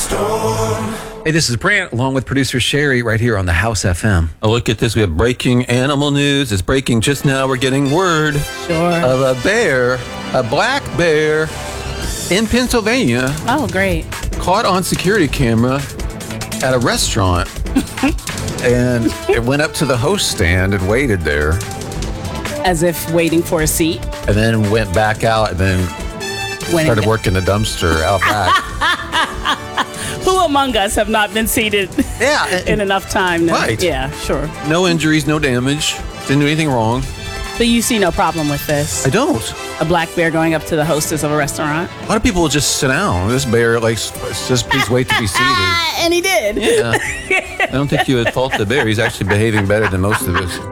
Hey, this is Brant, along with producer Sherry, right here on the House FM. Oh, look at this. We have breaking animal news. It's breaking just now. We're getting word of a bear, a black bear in Pennsylvania. Oh, great. Caught on security camera at a restaurant. And it went up to the host stand and waited there. As if waiting for a seat. And then went back out and then started working the dumpster out back. Who among us have not been seated in enough time? Right. Yeah, sure. No injuries, no damage. Didn't do anything wrong. So you see no problem with this? I don't. A black bear going up to the hostess of a restaurant? A lot of people will just sit down. This bear, just please wait to be seated. And he did. Yeah. I don't think you would fault the bear. He's actually behaving better than most of us.